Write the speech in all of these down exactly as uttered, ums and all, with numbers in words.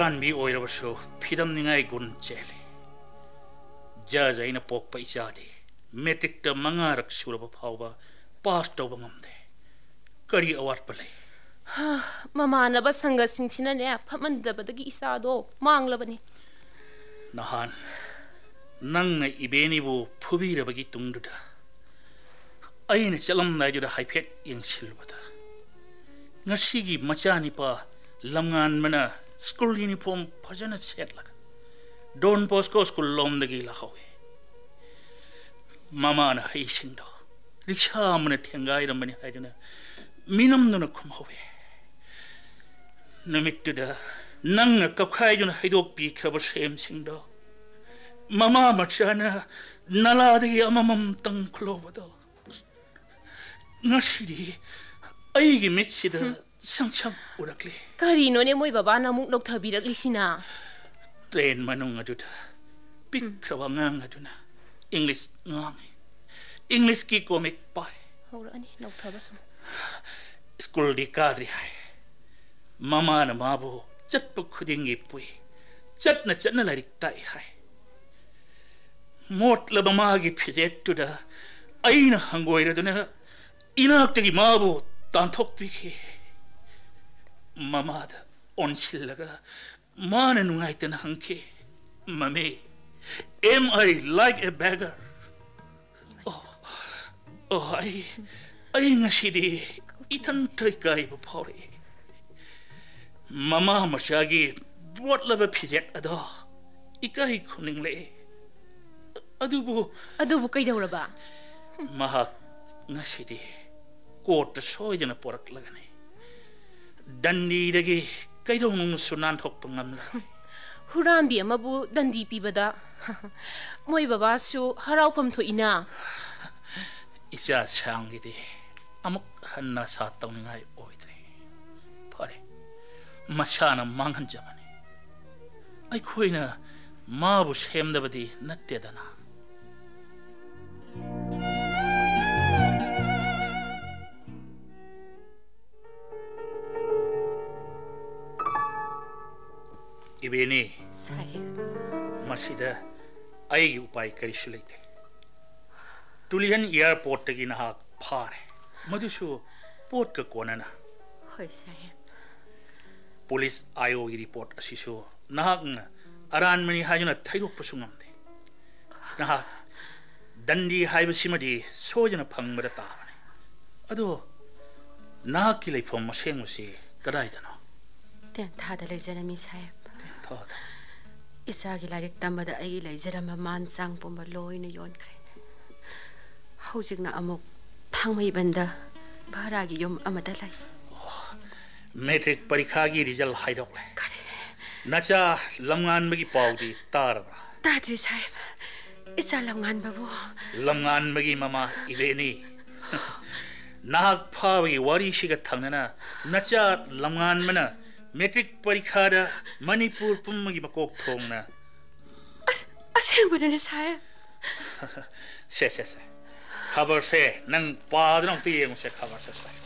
पानबी ओइरबसु फिदम निंगाई गुण चेले जज आइना पोकपा इचादे मेट्रिक त मंगारक सुरब फावबा पास तौब ngamde करी अवाट पले ममानब संग सिंगसिनने फमंदबदगी इसादो मांगलबनी नहान नंगना इबेनीबु फुबीरबगी तुंगदुदा अइना चलमनायजुदा हाइफेट यंगसिलबदा ngasiगी मचानिपा लमगान मना school uniform फजना सेटलगा don Bosco school लोमदगी लाहवे मामाना हाइसिंदो rickshaw मने थेंगाइरमबनी हाइदुना मिनमनुना खुमहवे नमित्तुदा नंगना कखाइदुना हाइदोक पीख्रब सेमसिंदो मामा मचाना नलादगी अममम तंखलोबदो ngasidi aigi mitsida sangchang urakle karino ne moi baba na muk nokthabiraklisina train manung aduda pik khrawa ngang aduna english ngang english ki comic pai horani nokthabasum school di kadri hai mama na mabu chatpu khudingi pui chatna chatna larik tai hai mot la mama gi phijet tuda aina hangoiraduna इनाक्तगी माबो तांथोकपिखे ममादा ओनसिलगा मान नुंगाइतन हंके ममे M I like a bagger O O I I ngasidi Ethan थैकाइ बफौरे mama मचागी बोटलबा fidget अदो इकाइ खुनिंगले अदुबु अदुबु कैदौरबा महा ngasidi coat सोयजना पोरक लगने दंडी दगी कैदो नु सुनान थोक पंगमला हुरांबी अमबु दंडी पीबदा मोय बाबासु हराउफम थोइना इचा सांगिदि अमुक हन्ना सा तौनिंगाय ओइद्रे फरे मसाना मांगन जबने अइखोइना माबु सेमदबदी नत्तेदना इबेनी मसीदा आइगी उपाय करिसु लेते तुलिहन एयरपोर्ट तगी नहा फारे मधुसु पोट का कोनना होय साहेब पुलिस आयो की रिपोर्ट असिसु नहाक अरान मनी हाजुना थैरोक पसुंगमदे नहा दंडी हाइबसिमदि सोजना फंगबदा ताबने अदो नहाक की लेफम मसेंगुसी कदाइदनो तेन थादा लेजरमी साहेब इसागी लारिक तमदा आई लेजरम मान सांग पुम लोइना योनख्रे हौजिकना अमुक थांगमै बंदा भारागी यम अमदा लाई मैट्रिक परीक्षा की रिजल्ट हाइदोकले नचा लमगान मगी पाउदी तारबरा ताद्री साहेब इसा लमगान बाबू लमगान मगी ममा इबेनी नाहक फावगी वारी सिगा थांगना नचा लमगान मना मैट्रिक परीक्षा दा मणिपुर पुम्मगी मकोक थोंगना असेंबुने साहेब से से से खबर से नंग पादनों ती येंग से खबर से से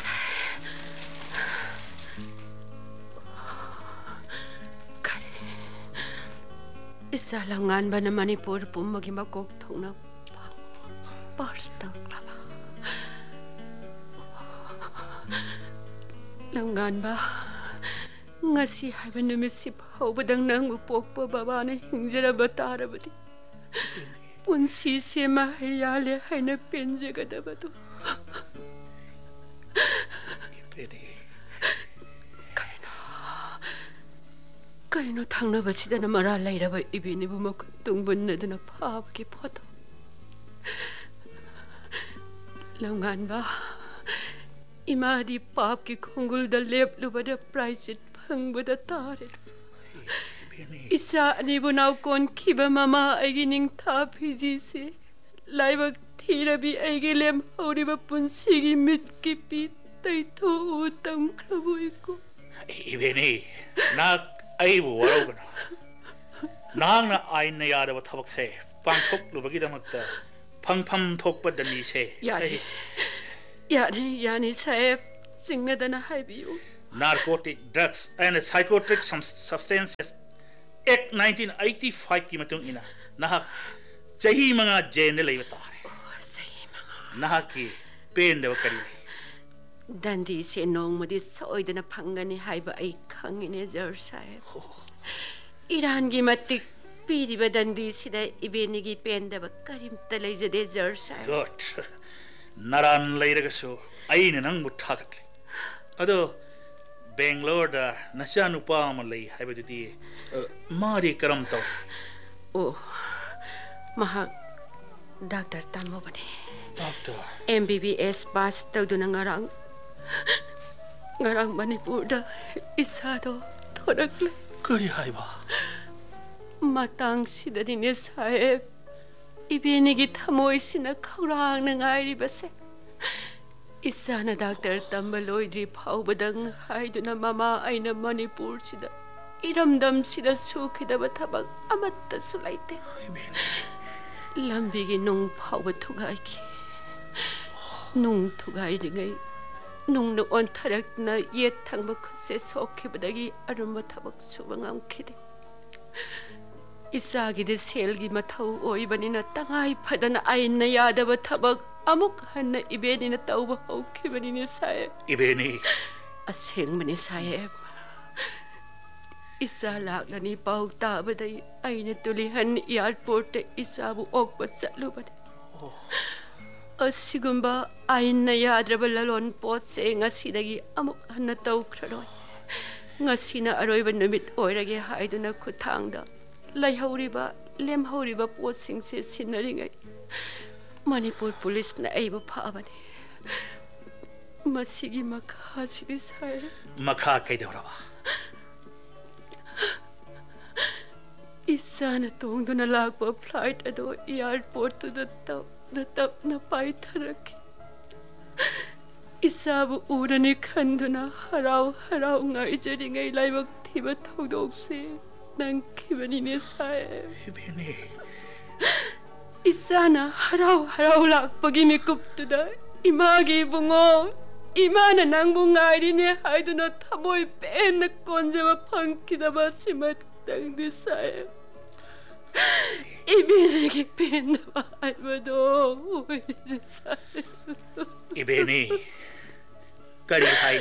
इसा लंगान बना मणिपुर पुम्मगी मकोक थोंगना पार्स्ता क्लाबा लंगान बा ngasi haiba numisi phawbadang nangbu pokpa babana hingjara tarabadi punsi sema hayale haina penjegadabadu ipede kaino kaino thangnabasida mara lairaba ibini bu mak tungbunadana phabki photo langan ba imadi pap ki khungul da lep lubada price hangbuda tare isa ani bunaw kon khiba mama agi ning tha phiji se laibak thira bi agi lem horiba punsi gi mit ki pi tai tho utang khaboi ko ibeni na ai bu warogna nang na ain na yada ba thabak se pangthok lubagi damakta phangpham thokpa dani se yani yani yani saheb singnadana haibiu Narcotic Drugs and Psychotropic Substances Act nineteen eighty-five की मतुंग इना नहा चही मंगा jail ले बतारे नहा की pen देव करी दंदी से नोंग मदी सोइदना फंगनी हाइबा आई खंगिने जर साहेब ईरान की मत्ती पीरी बदंदी सिदा इबेनी की पेन देव करीम तले जदे जर साहेब गुड नरान ले रगसो आई ने नंग मुठा कटले अदो बेंगलोर दा नशा नुपा मलई हाइबा जुदी मारी करम तो ओ महा डॉक्टर तमो बने doctor M B B S pass तौदुना ngarang ngarang Manipur da isa do thorakle करी हाइबा matang sidani ne saheb ibeni gi thamoi sina khawrang na ngairi base isana doctor tambaloi ri phawbadang haiduna mama aina Manipur sida iramdam sida sukhida bathabak amatta sulaite lambi gi nung phawba thugai ki nung thugai dingai nung no on tharak na ye thangba khuse sokhibadagi arumba thabak suba ngamkhide isagi de selgi mathau oibani na tangai phadana aina yadaba thabak amuk hanna ibeni na tauba hokhibani ne sae ibeni aseng mane sae isa laglani pau tabadai aina tulihan airport isabu okba chalubane asigumba aina yadraba lalon pot se ngasidagi amuk hanna taukraroi ngasina aroiba numit oirage haiduna khuthangda laihoriba lemhoriba pot singse sinaringai Manipur police na aiba phabane masigi makha sidi sai makha kaidawraba isana tongduna lakpa flight ado airport to the top na tap na pai tharaki isabu urani khanduna harau harau ngai jeringai laibak thiba thodokse nang khibani ne sai ibeni isana harau harau lakpagi mikuptuda imagi bungo imana nang bungai ne haiduna thamoi pen konjeba phangkidaba simat dang disai ibeni pen ba do ibeni kari hai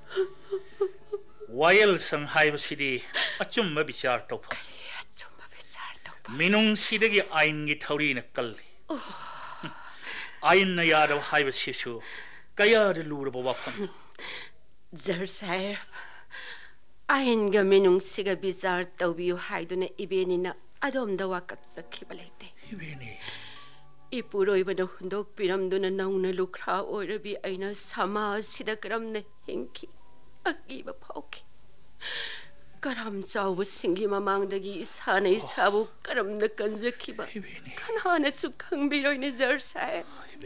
wayal sanghai basidi achumma bichar to achumma bichar to minung sidagi ain gi thauri na kal ain na yar hai basisu kaya de lur ba wafam jar sahib ain ga minung siga bichar tawbiu haiduna ibeni na adom da wakat sakhibalete ibeni ipuroi bada hundok piramduna nauna lukra oirabi aina sama sida karamna hinki akiba phauki karam chaw singi mamangdagi isana isabu karamna kanjakhiba kanhana su khangbiroi ne jar sai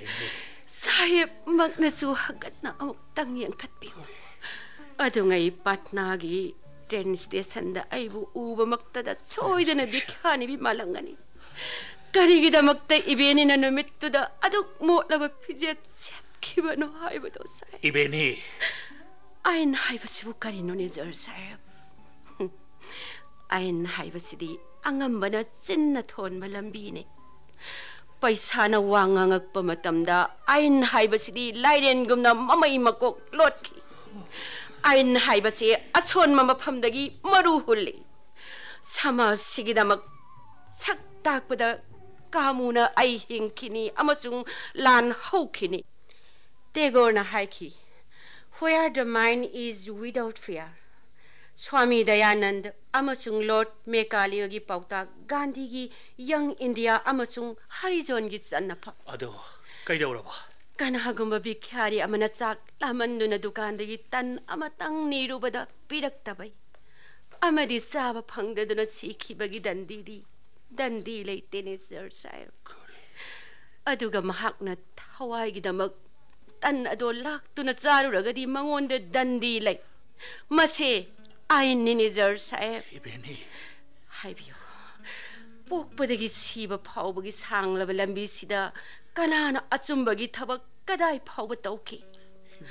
sahib magna su hagatna amuk tang yang khatbi adungai patna gi train station da aibu uba maktada soidana dikhani bi malangani karigida makta ibeni na numittuda aduk motlaba pijet setkibano haibado sai ibeni ain haibasibu karino ne jar sahib ain haibasidi angambana chinna thon malambi ne paisa na wangangakpa matamda ain haibasidi lairen gumna mamai makok lotki ain haibase ason mama phamdagi maru hulli sama sigidamak sak takpada kamuna ai hinkini amasung lan haukini tegorna haiki where the mind is without fear Swami Dayanand amasung Lord Mekaliyo gi pauta Gandhi gi Young India amasung Harizon gi sanapa ado kaidawraba kanahagumba bikhyari amana chak lamanduna dukandagi tan amatang nirubada piraktabai amadi chaba phangdaduna sikhibagi dandidi dandi leitene sir sahib aduga mahakna thawai gidamak tan ado laktuna charuragadi mangonda dandi lei mase ainini sir sahib ibeni haibiyo pokpadagi siba phawbagi sanglaba lambi sida kanana achumbagi thabak kadai phawba tauki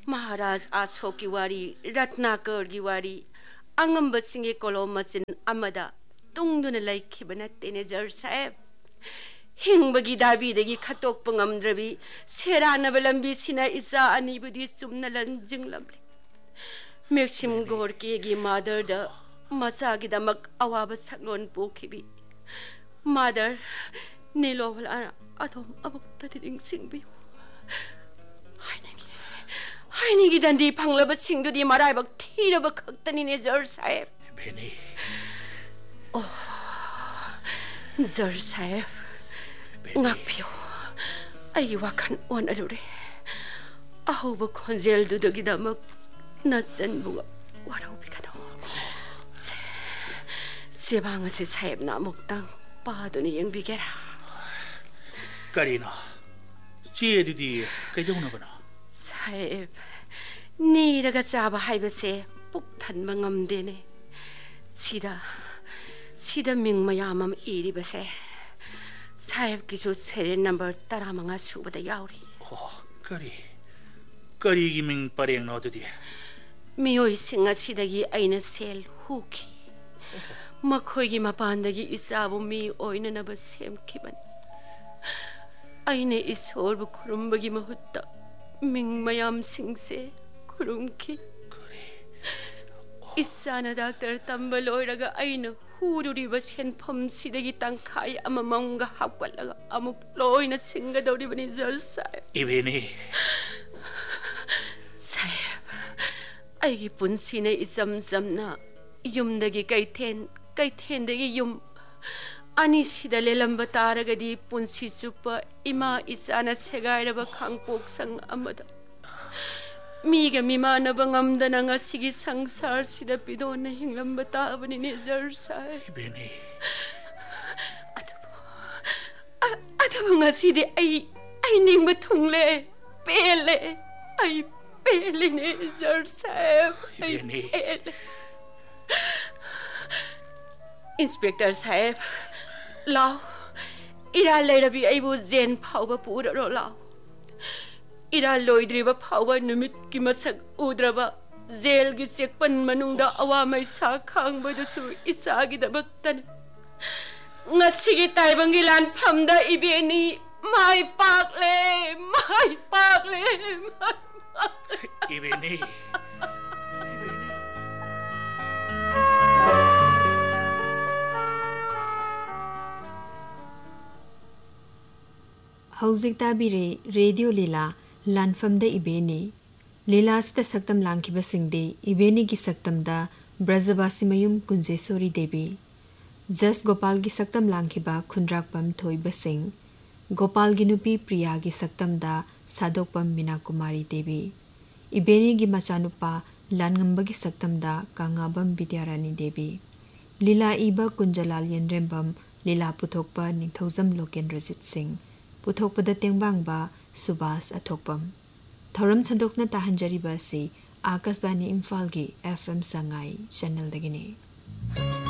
महाराज अशोक की वारी रत्नाकर की वारी अंगम Singh coelom मसिन अमदा तुंगदुन लाइखिबा नत्तेने जर साहेब हिंबगी दाबीदगी खतोकप ngamद्रबी सेरानब लंबी सिना इसा अनिबुदी Chumna लंजिंगलमले maxim गोरके गी mother the मसागी Damak अवाब सकलोन पोखिबी mother नीलोवल अथोम अबुक तदिंग सिंगबी हाइनेगी हाइनेगी दंदी फंगलब सिंगदुदी मराइबक थीरब खक्तनिने जर साहेब बेनी ओ जर साहेब ngakpio ai wakan on alure ahoba khonjel du dogi damak nasan bu warau bikano se sebang se saib na muktang pa do ni yang bigera karina che didi kaidona bana saib ni raga chaba haiba se puk than mangam de ne sida sida ming mayamam iri ba se साहेब की जो सेरेन number तारा मंगा सुबदा यावरी ओ करी करी की Ming परेंग no दुदी मियोई सिंगा सिदगी आइना cell हुकी मखोई मपानदगी इसाबु मी ओइना नब सेम खिबन आइने ईश्वर बु खुरुमबगी महुत्ता मिंग मयाम सिंग से खुरुमकी इसाना डॉक्टर तंबल ओइरगा आइना हुरुरिबा सेनफम सिदगी तंखाय अममंगा हापकलगा अमुक लोइना सिंगदौरिबनी जर साहेब इबेनी साहेब आइगी पुंसिने इचम चमना युमदगी कैथेन कैथेनदगी युम अनि सिदा लेलंबा तारगदी पुंसि चुप इमा इचाना सेगाइरबा खांपोक संग अमदा मीगा मिमानबा ngamdana ngasigi sangsar sida pidona hinglamba taabani ne jar sai Beni adabu ngasidi ai ai ningba thungle pele ai pele ne jar sai ai Beni inspector साहेब लाओ इरा लेरबी आइबु जेन फाउबा पुररो लाओ इरा लोइद्रिबा फाउबा नुमित की मसक उद्रबा जेल की सेकपन मनुंगदा अवामै सा खांगबदसु इसागी दबक्तन ngasiगी ताइबंगी लान फमदा इबेनी माय पाकले माय पाकले इबेनी हौजिक ताबिरे रेडियो लीला लानफमदा इबेनी लीला सिदा सक्तम लांखिबा सिंगदे इबेनी की सक्तमदा ब्रजबासी मयुम कुंजेश्वरी देवी जस गोपाल की सक्तम लांखिबा खुंद्राकपम थोइबा सिंह गोपाल की नुपी प्रिया की सक्तमदा सादोकपम मीना कुमारी देवी इबेनी की मचानुपा लानगंबा की सक्तमदा कांगाबम विद्यारानी देवी लीला इबा कुंजलाल यनरेंबम लीला पुथोकपा निथौजम लोकेंद्रजीत सिंह पुथोकपद तेंबांगबा सुभाष अथोकपम थौरम संदोकना ताहंजरीबा से आकाशवाणी इम्फाल की एफएम संगाई चैनल दगिने